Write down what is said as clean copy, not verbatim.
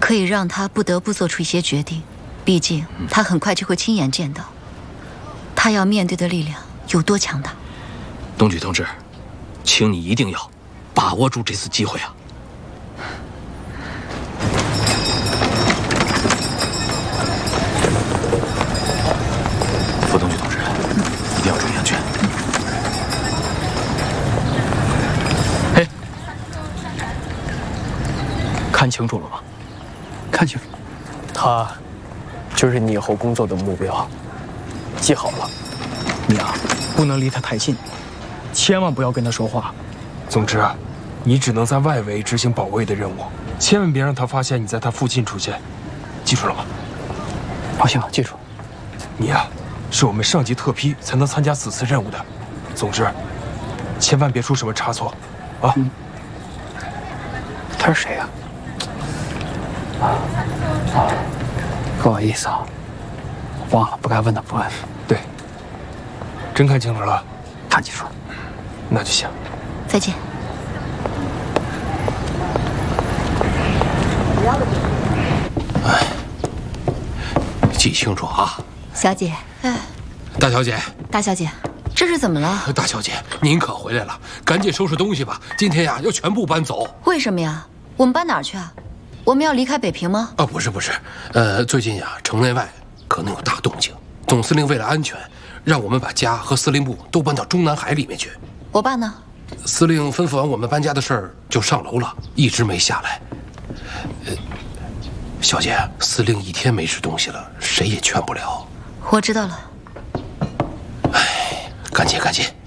可以让他不得不做出一些决定。毕竟他很快就会亲眼见到，他要面对的力量有多强大。 东举同志，请你一定要把握住这次机会啊！副东举同志，一定要注意安全。 嘿，看清楚了吗？ 看清楚， 他就是你以后工作的目标，记好了。 你啊，不能离他太近，千万不要跟他说话。 总之，你只能在外围执行保卫的任务，千万别让他发现你在他附近出现，记住了吗？ 行，记住。 你啊，是我们上级特批才能参加此次任务的。总之，千万别出什么差错，啊！ 他是谁呀？不好意思啊，忘了，不该问的不问。 对，真看清楚了？ 看清楚了， 那就行。 再见。 哎，记清楚啊！ 小姐， 大小姐， 大小姐，这是怎么了？ 大小姐，您可回来了，赶紧收拾东西吧。今天呀，要全部搬走。 为什么呀？我们搬哪儿去啊？我们要离开北平吗？ 啊，不是，最近呀，城内外可能有大动静。总司令为了安全，让我们把家和司令部都搬到中南海里面去。 我爸呢？ 司令吩咐完我们搬家的事儿，就上楼了，一直没下来。小姐，司令一天没吃东西了，谁也劝不了。 我知道了。 哎，赶紧。